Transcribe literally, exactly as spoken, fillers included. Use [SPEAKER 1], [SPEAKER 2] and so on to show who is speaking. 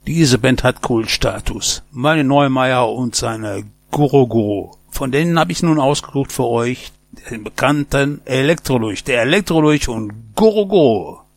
[SPEAKER 1] Diese Band hat Kultstatus. Meine Neumeier und seine Guru Guru. Von denen habe ich nun ausgesucht für euch den bekannten Elektrolurch. Der Elektrolurch und Guru Guru.